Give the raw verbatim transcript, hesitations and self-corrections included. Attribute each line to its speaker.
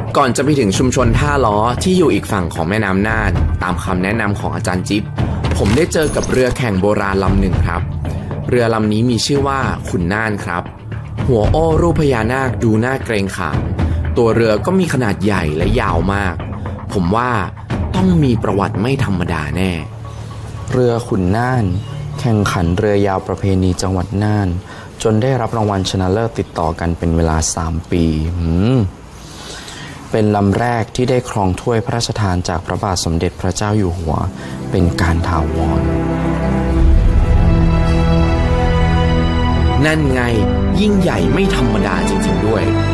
Speaker 1: ก่อนจะไปถึงชุมชนท่าล้อที่อยู่อีกฝั่งของแม่น้ำน่านตามคำแนะนำของอาจารย์จิ๊บผมได้เจอกับเรือแข่งโบราณลำหนึ่งครับเรือลำนี้มีชื่อว่าขุนน่านครับหัวโอ้รูปพญานาคดูน่าเกรงขามตัวเรือก็มีขนาดใหญ่และยาวมากผมว่าต้องมีประวัติไม่ธรรมดาแน่
Speaker 2: เรือขุนน่านแข่งขันเรือยาวประเพณีจังหวัดน่านจนได้รับรางวัลชนะเลิศติดต่อกันเป็นเวลาสามปีหืมเป็นลำแรกที่ได้ครองถ้วยพระราชทานจากพระบาทสมเด็จพระเจ้าอยู่หัวเป็นการถาวร
Speaker 1: นั่นไงยิ่งใหญ่ไม่ธรรมดาจริงๆด้วย